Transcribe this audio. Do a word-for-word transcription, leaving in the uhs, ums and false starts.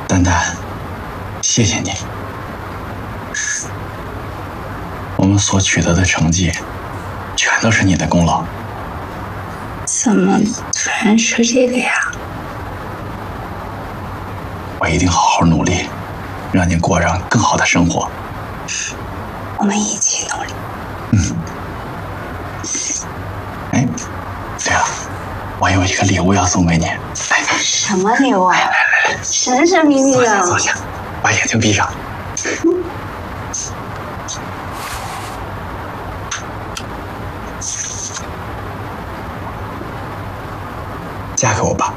丹丹，谢谢你，我们所取得的成绩，全都是你的功劳。 怎么突然说这个呀？ 我一定好好努力，让你过上更好的生活。 我们一起努力。 嗯。哎，对了，我有一个礼物要送给你。来， 什么礼物啊？神神秘秘的。 坐下，坐下，把眼睛闭上。嫁给我吧。